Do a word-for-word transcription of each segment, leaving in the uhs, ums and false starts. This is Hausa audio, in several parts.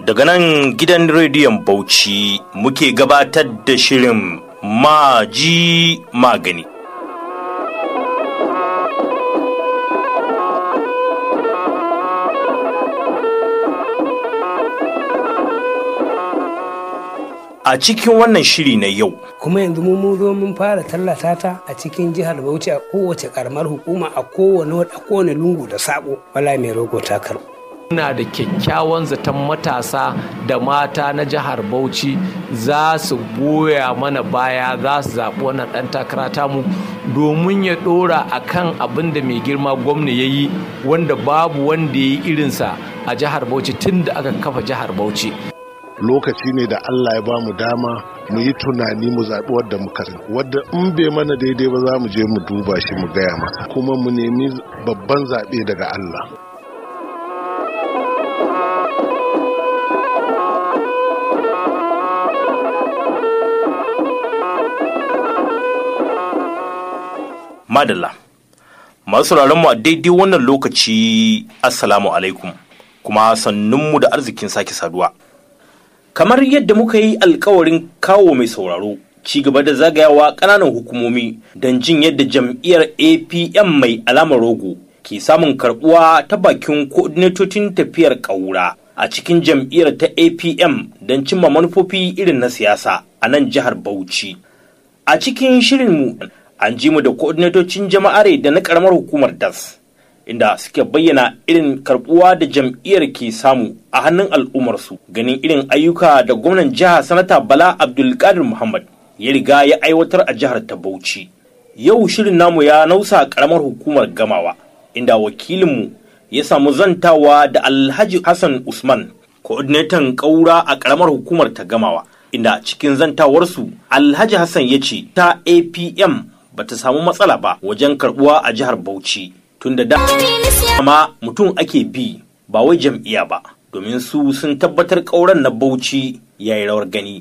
Daga nan gidan rediyon Bauchi muke gabatar da shirin Maji Magani. A cikin wannan shiri na yau. Kuma yanzu mun zo mun fara tallata ta a cikin jihar Bauchi a kowace karamar hukuma a kowane a kowane lungu da sako. Wala mai rogo ta karɓo. Muna da kyakkyawan zaton matasa da mata na jihar Bauchi za su goya mana baya, za su zaɓi wannan ɗan takara tamu domin ya ɗora a kan abin da mai girma gwamna ya yi, wanda babu wanda ya yi irinsa a jihar Bauchi tun da aka kafa jihar Bauchi. Lokaci ne da Allah ya ba mu dama mu yi tunani mu zaɓi wadda muka sani, wadda in bai mana daidai ba za mu je mu duba shi mu gaya masa, kuma mu nemi babban zaɓe daga Allah. Madalla, masu mu a daidai wannan lokaci, Assalamu alaikum, kuma sannunmu da arzikin sake saduwa. Kamar yadda muka yi alkawarin kawo mai sauraro, ci gaba da zagayawa ƙananan hukumomi don jin yadda jam'iyyar A P M mai alamar rogo ke samun karɓuwa ta bakin koordinatocin tafiyar ƙaura a cikin jam'iyyar ta A P M don cimma manufofi irin na siyasa a nan jihar Bauchi. A cikin shirinmu an ji mu da koordinatocin jama'are da na ƙaramar hukumar D A S, inda suke bayyana irin karbuwa da jam'iyyar ke samu a hannun al'ummarsu, ganin irin ayyuka da gwamnan jiha sanata Bala Abdulkadir Muhammad ya riga ya aiwatar a jihar ta Bauchi. Yau shirin namu ya nausa karamar hukumar Gamawa, inda wakilinmu ya samu zantawa da Alhaji Hassan Usman, coordinator ƙaura a karamar hukumar ta Gamawa, inda cikin zantawarsu Alhaji Hassan ya ce ta A P M bata samu matsala ba wajen karbuwa a jihar Bauchi. Tunda da amma mutum ake bi ba wai jam'iyya ba, domin su sun tabbatar ƙauren na Bauchi yayi rawar gani.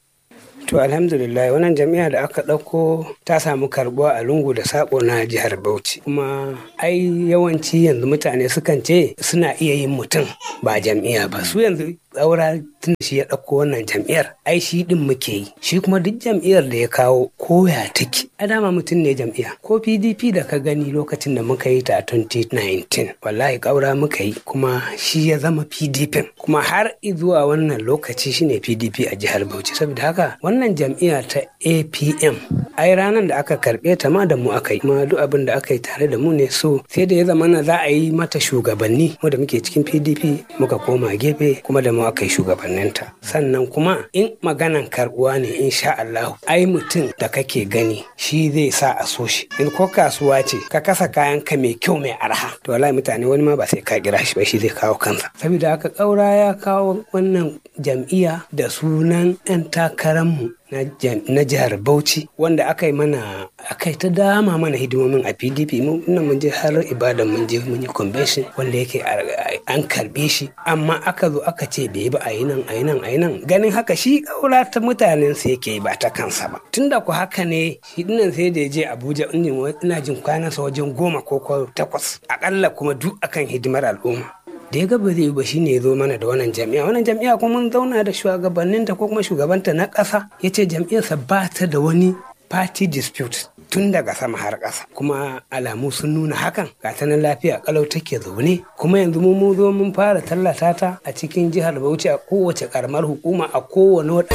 To alhamdulillah wannan jami'a da aka ɗauko ta samu karbuwa a lungu da sako na jihar Bauchi. Kuma ai yawanci yanzu mutane sukan ce suna iya yin mutum ba jam'iyya ba. Su yanzu tsaura tun shi ya ɗauko wannan jam'iyyar ai shi ɗin muke yi. Shi kuma duk jam'iyyar da ya kawo ko ya take. A dama mutum ne jam'iyya. Ko P D P da ka gani lokacin da muka yi ta twenty nineteen wallahi ƙaura muka yi kuma shi ya zama P D P. Kuma har zuwa wannan lokaci shine P D P a jihar Bauchi. Saboda haka wannan jam'iyya ta A P M ai ranar da aka karɓe ta ma da mu aka yi. Kuma duk abin da aka yi tare da mu ne, so sai da ya zama na za a yi mata shugabanni mu da muke cikin P D P muka koma gefe kuma da mu aka yi shugabanninta. Sannan kuma in maganan karbuwa ne insha Allah ai mutum da kake gani shi zai sa a so shi. In ko kasuwa ce ka kasa kayan ka mai kyau mai arha to wallahi mutane wani ma ba sai ka kira shi ba, shi zai kawo kansa. Saboda haka ƙaura ya kawo wannan jam'iyya da sunan ɗan takararmu na jihar Bauchi wanda aka yi mana aka yi ta dama mana hidimomin a P D P. mun mun je har Ibadan mun je mun yi convention wanda yake an karbe shi, amma aka zo aka ce bai ba a yi nan a yi nan a yi nan. Ganin haka shi ƙaura ta mutanen sa yake ba ta kansa ba. Tunda ku haka ne shi dinnan sai da ya je Abuja ina jin kwanansa wajen goma ko takwas akalla, kuma duk akan hidimar al'umma. Da ya gaba zai ba shi ne ya zo mana da wannan jami'a wannan jami'a kuma mun zauna da shugabanninta ko kuma shugabanta na ƙasa ya ce jam'iyyarsa ba ta da wani party dispute tun daga sama har ƙasa, kuma alamu sun nuna hakan. Ga ta nan lafiya kalau take zaune, kuma yanzu mun mun zo mun fara tallata ta a cikin jihar Bauchi a kowace karamar hukuma a kowane wata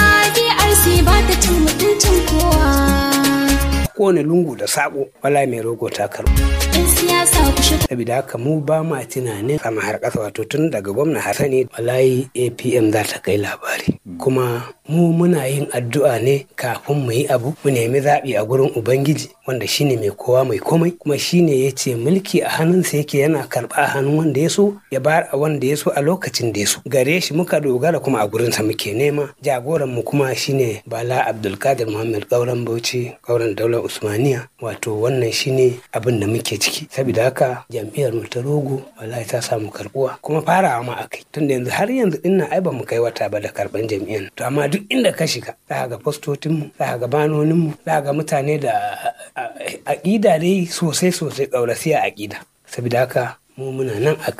kowane lungu da sako. Wala mai rogo ta karɓo. Saboda haka mu ba ma tunanin sama har ƙasa, wato tun daga gwamna Hassani wallahi A P M za ta kai labari. Kuma mu muna yin addu'a ne kafin mu yi abu, mu nemi zaɓi a gurin Ubangiji wanda shine mai kowa mai komai, kuma shine ya ce mulki a hannunsa yake, yana karɓa a hannun wanda ya so ya bayar a wanda ya so a lokacin da ya so. Gare shi muka dogara kuma a gurinsa muke nema. Jagoran mu kuma shine Bala Abdulkadir Muhammad Ƙauren Bauchi, Ƙauren Daular Usmaniya, wato wannan shine abin da muke ciki. Saboda haka jam'iyyar mu ta rogo wallahi ta samu karbuwa, kuma farawa ma akai tunda yanzu har yanzu dinnan ai ba mu kai wata ba da karban jam'iyyar. To amma duk inda ka shiga za ga fastotin mu, za ga banonin mu, za ga mutane da aƙida dai sosai sosai, ƙaurasiya aƙida. Saboda haka mu muna nan akai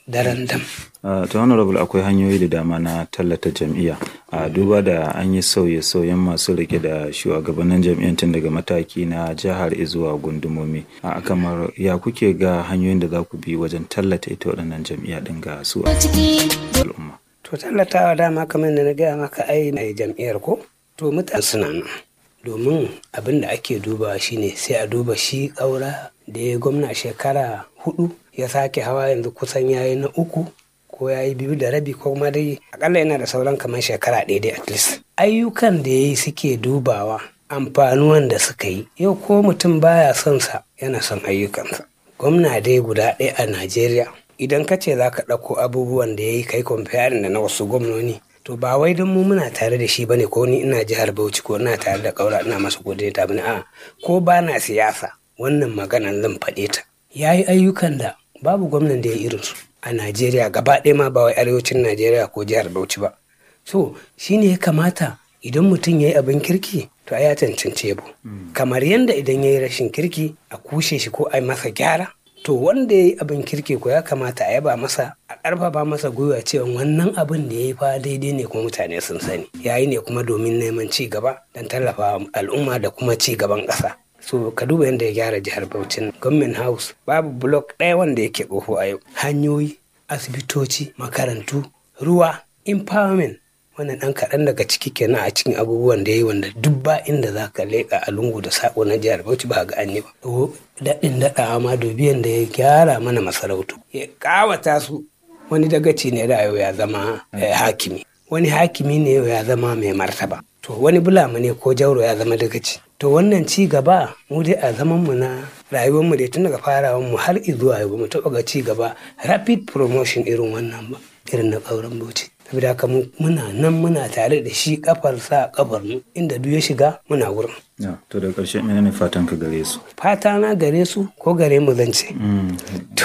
daren dam. Uh, to honorable akwai hanyoyi da dama na tallata jam'iyya a uh, duba da an yi sauye-sauyen masu rike da shugabannin jam'iyyar tun daga mataki na jihar zuwa gundumomi a uh, kamar ya kuke ga hanyoyin da za ku bi wajen tallata ita waɗannan jam'iyya ɗin ga su al'umma. To tallatawa dama kamar da na gaya maka ai na jam'iyyar ko to mutane suna nan domin abin da ake dubawa shine sai a duba shi ƙaura da ya gwamna shekara hudu ya sake hawa yanzu kusan yayi na uku ko ya yi biyu da rabi ko kuma dai akalla yana da sauran kamar shekara ɗaya dai at least. Ayyukan da ya yi suke dubawa amfanuwan da suka yi yau ko mutum baya son sa yana son ayyukansa. Gwamna dai guda ɗaya a Najeriya idan ka ce za ka ɗauko abubuwan da ya yi kai comparing da na wasu gwamnoni to ba wai don mu muna tare da shi bane ko ni ina jihar Bauchi ko ina tare da Kaura ina masa godiya ta bane a ko ba na siyasa wannan maganan zan faɗe ta. Ya yi ayyukan da babu gwamnan da ya irinsu a Najeriya gaba ɗaya ma ba wai arewacin Najeriya ko jihar Bauchi ba. So shi ne ya kamata idan mutum ya yi abin kirki to a ya cancance yabo. Mm. Kamar yadda idan ya yi rashin kirki a kushe shi ko a yi masa gyara to wanda ya yi abin kirki ko ya kamata a yaba masa a ƙarfafa masa gwiwa cewa wannan abin da ya yi fa daidai ne kuma mutane sun sani. Ya yi ne kuma domin neman ci gaba don tallafa al'umma da kuma ci gaban ƙasa. So ka duba yadda ya gyara jihar Bauchi. Government House babu block ɗaya wanda yake ƙofo a yau. Hanyoyi, asibitoci, makarantu, ruwa, empowerment wannan ɗan kaɗan daga ciki kenan a cikin abubuwan da ya yi wanda duk ba inda za ka leƙa a lungu da saƙo na jihar Bauchi ba ga an yi ba. Daɗin daɗawa ma dubiyan da ya gyara mana masarautu. Ya ƙawata su wani dagaci ne da yau ya zama hakimi. Wani hakimi ne yau ya zama mai martaba. To wani bulama ne ko jauro ya zama dagaci. To wannan ci gaba mu dai a zaman mu na rayuwar mu dai tun daga farawan mu har zuwa yau mu taɓa ga ci gaba rapid promotion irin wannan ba irin na ƙauren Bauchi. Saboda haka muna nan muna tare da shi kafar sa kafar mu inda duk ya shiga muna wurin. Ya to da ƙarshe menene fatan ka gare su? Fata na gare su ko gare mu zan ce. To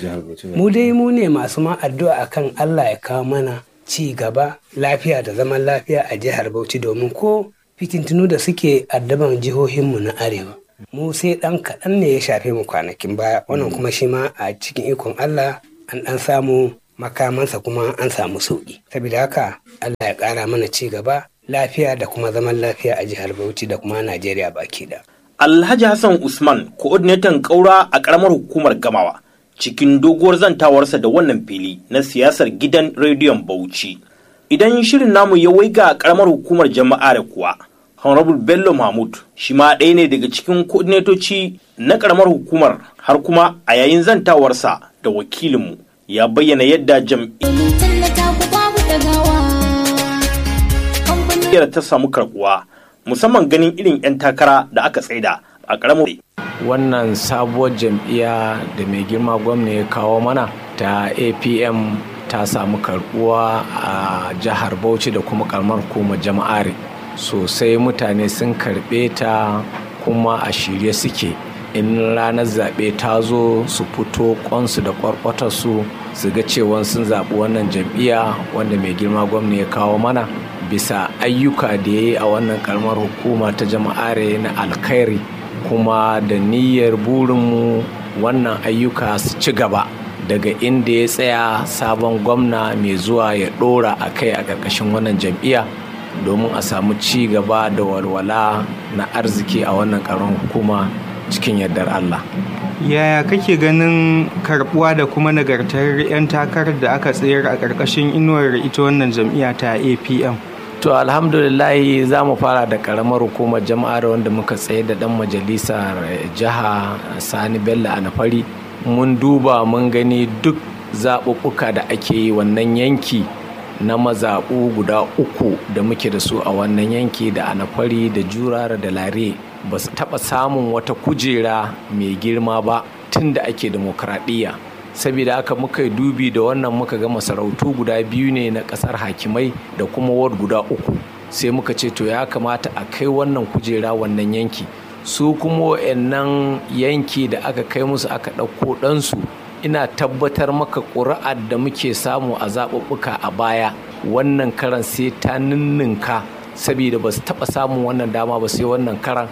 mu dai mu ne masu ma addu'a akan Allah ya kawo mana ci gaba lafiya da zaman lafiya a jihar Bauchi domin ko fitintunu da suke addaban jihohinmu na arewa mu sai ɗan kaɗan ne ya shafe mu kwanakin baya wannan kuma shi ma a cikin ikon Allah an ɗan samu makamansa kuma an samu sauƙi saboda haka Allah ya ƙara mana ci gaba lafiya da kuma zaman lafiya a jihar Bauchi da kuma Najeriya baki da. Alhaji Hassan Usman coordinator ƙaura a ƙaramar hukumar Gamawa cikin doguwar zantawarsa da wannan fili na siyasar gidan rediyon Bauchi. Idan shirin namu ya waiga karamar hukumar jama'a da kuwa, Honorable Bello Mahmud shi ma ɗaya ne daga cikin koordinatoci na karamar hukumar har kuma a yayin zantawarsa da wakilinmu ya bayyana yadda jam'iyyar ta samu karbuwa musamman ganin irin 'yan takara da aka tsaida a karamar. Wannan sabuwar jam'iyya da mai girma gwamna ya kawo mana ta A P M ta samu karbuwa a jihar Bauchi da kuma karamar hukumar jama'are sosai mutane sun karbe ta kuma a shirye suke in ranar zaɓe ta zo su fito kwansu da kwarkwatarsu su ga cewa sun zaɓi wannan jam'iyya wanda mai girma gwamna ya kawo mana bisa ayyuka da ya yi a wannan karamar hukuma ta jama'are na alkhairi kuma da niyyar burinmu wannan ayyuka su ci gaba daga inda ya tsaya sabon gwamna mai zuwa ya dora a kai a ƙarƙashin wannan jam'iyya domin a samu ci gaba da walwala na arziki a wannan ƙaramin hukuma cikin yardar Allah. Yaya kake ganin karbuwa da kuma nagartar 'yan takarar da aka tsayar a ƙarƙashin inuwar ita wannan jam'iyya ta A P M? To alhamdulillahi za mu fara da ƙaramar hukumar jama'ar wanda muka tsaye da ɗan majalisar jiha Sani Bello Anafari. Mun duba mun gani duk zaɓuɓɓuka da ake yi wannan yanki na mazaɓu guda uku da muke da su a wannan yanki da Anafari da Jurara da Lare ba su taɓa samun wata kujera mai girma ba tun da ake demokradiyya. Saboda haka muka yi dubi da wannan muka ga masarautu guda biyu ne na ƙasar hakimai da kuma ward guda uku sai muka ce to ya kamata a kai wannan kujera wannan yanki su kuma wa'annan yanki da aka kai musu aka ɗauko ɗansu ina tabbatar maka ƙuri'ar da muke samu a zaɓuɓɓuka a baya wannan karan sai ta ninninka saboda ba su taɓa samun wannan dama ba sai wannan karan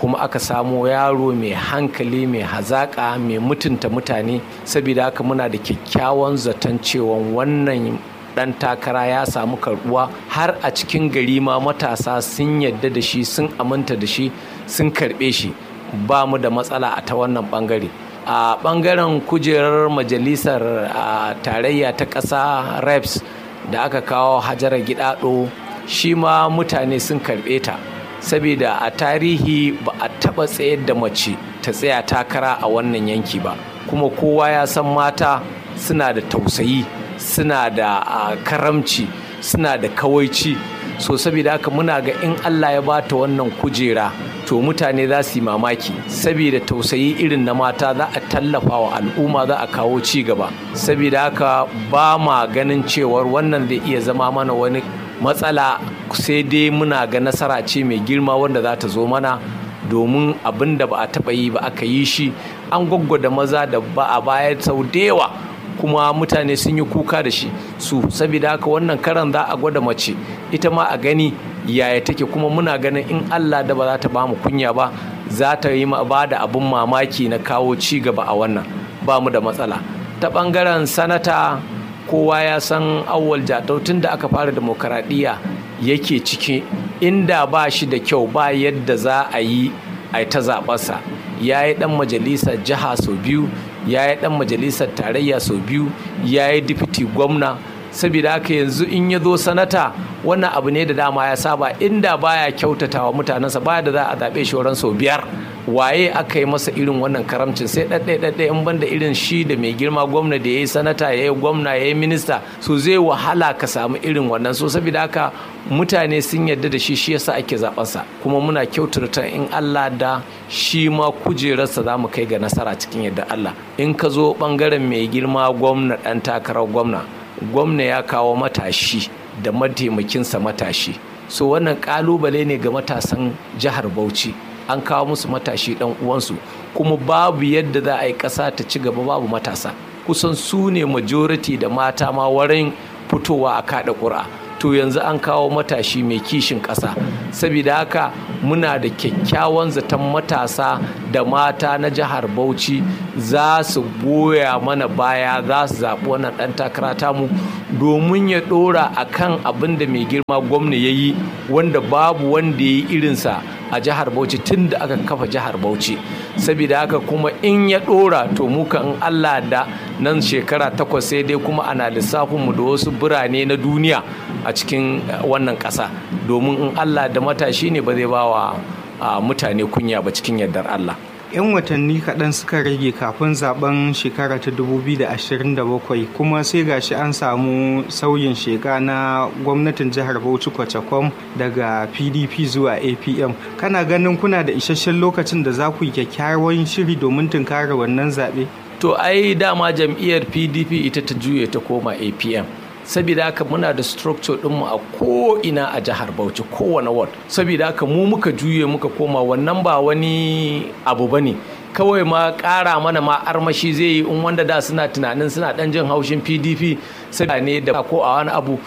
kuma aka samo yaro mai hankali, mai hazaƙa, mai mutunta mutane. Saboda haka muna da kyakkyawan zaton cewa wannan dan takara ya samu karbuwa har a cikin gari ma matasa sun yadda da shi, sun aminta da shi, sun karbe shi. Ba mu da matsala a ta wannan bangare. A bangaren kujerar majalisar tarayya ta ƙasa reps da aka kawo Hajara Gidado, shi ma mutane sun karbe ta, saboda a tarihi ba a taba tsayar da mace ta tsaya takara a wannan yanki ba, kuma kowa ya san mata suna da tausayi, suna da karamci, suna da kawaici. So saboda haka muna ga in Allah ya bata wannan kujera to mutane za su yi mamaki, saboda tausayi irin na mata za a tallafa wa al'umma, za a kawo ci gaba. Saboda haka ba ma ganin cewar wannan zai iya zama mana wani matsala, sai dai muna ga nasara ce mai girma wanda za ta zo mana, domin abin da ba a taɓa yi ba aka yi shi. An gwaggwada maza da ba a baya sau da yawa, kuma mutane sun yi kuka da shi su. Saboda haka wannan karan za a gwada mace ita ma a gani yaya take, kuma muna ganin in Allah da ba za ta ba mu kunya ba, za ta yi ba da abin mamaki na kawo ci gaba a wannan. Ba mu da matsala. Ta ɓangaren sanata, kowa ya san Auwal Jatau tun da aka fara demokaradiyya yake ciki, inda ba shi da kyau ba yadda za a yi a ta zaɓarsa. Ya yi ɗan majalisar jiha sau biyu, ya yi ɗan majalisar tarayya sau biyu, ya yi dipiti gwamna. Saboda haka yanzu in ya zo sanata, wannan abu ne da dama ya saba. Inda baya kyautata wa mutanensa, baya da za a zaɓe shi wurin sau biyar. Waye aka yi masa irin wannan karamcin? Sai ɗaɗɗaya ɗaɗɗaya, in banda irin shi da mai girma gwamna da ya yi sanata, ya yi gwamna, ya yi minista, so zai wahala ka samu irin wannan. So saboda haka mutane sun yarda da shi, shi yasa ake zaɓensa, kuma muna kyautata in Allah da shi ma kujerarsa za mu kai ga nasara cikin yadda Allah. In ka zo ɓangaren mai girma gwamna, ɗan takarar gwamna, gwamna ya kawo matashi da mataimakinsa matashi. So wannan ƙalubale ne ga matasan jihar Bauchi. An kawo musu matashi ɗan uwansu, kuma babu yadda za a yi ƙasa ta ci gaba babu matasa. Kusan su ne majority da mata ma wurin fitowa a kaɗa ƙura. To yanzu an kawo matashi mai kishin ƙasa. Saboda haka muna da kyakkyawan zaton matasa da mata na jihar Bauchi za su goya mana baya, za su zaɓi wannan ɗan takara tamu, domin ya ɗora a kan abin da mai girma gwamna ya yi, wanda babu wanda ya yi irinsa a jihar Bauchi tun da aka kafa jihar Bauchi. Saboda haka kuma in ya ɗora, to muka in Allah da nan shekara takwas sai dai kuma ana lissafinmu da wasu birane na duniya a cikin wannan ƙasa, domin in Allah da matashi ne ba zai ba wa mutane kunya ba cikin yardar Allah. 'Yan watanni kaɗan suka rage kafin zaben shekara ta dubu biyu da ashirin da bakwai, kuma sai gashi an samu sauyin sheka na gwamnatin jihar Bauchi kwacakwam daga P D P zuwa A P M. Kana ganin kuna da isasshen lokacin da za ku yi kyakkyawan shiri domin tunkara wannan zaɓe? To ai dama jam'iyyar P D P ita ta juye ta koma A P M. Saboda haka muna da structure ɗinmu a ko'ina a jihar Bauchi, kowane ward. Saboda haka mu muka juye muka koma, wannan ba wani abu bane, kawai ma ƙara mana ma armashi zai yi. In wanda da suna tunanin suna ɗan jin haushin P D P sai ne da ko a wani abu.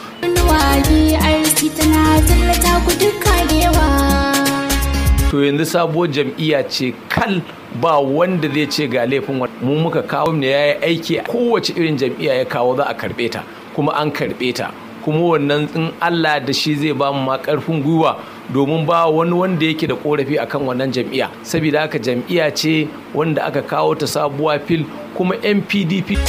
To yanzu sabuwar jam'iyya ce kal, ba wanda zai ce ga laifin wani. Mu muka kawo ne, ya yi aiki, kowace irin jam'iyya ya kawo za a karɓe ta, kuma an karɓe ta. Kuma wannan in Allah da shi zai ba mu ma ƙarfin gwiwa, domin ba wani wanda yake da ƙorafi akan wannan jam'iyya. Saboda haka jam'iyya ce wanda aka kawo ta sabuwa fil, kuma 'yan P D P